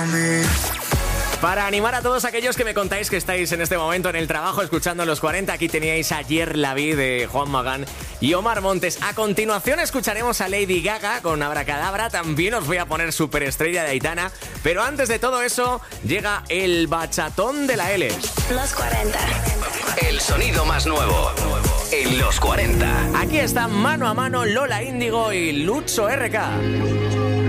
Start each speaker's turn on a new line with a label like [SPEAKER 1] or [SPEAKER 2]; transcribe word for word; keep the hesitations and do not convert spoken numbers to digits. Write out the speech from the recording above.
[SPEAKER 1] Para animar a todos aquellos que me contáis que estáis en este momento en el trabajo escuchando Los cuarenta, aquí teníais Ayer la vi de Juan Magán y Omar Montes. A continuación escucharemos a Lady Gaga con Abracadabra, también os voy a poner Superestrella de Aitana, pero antes de todo eso llega el bachatón de la L.
[SPEAKER 2] Los cuarenta.
[SPEAKER 3] El sonido más nuevo en Los cuarenta.
[SPEAKER 1] Aquí está mano a mano Lola Índigo y Lucho R K.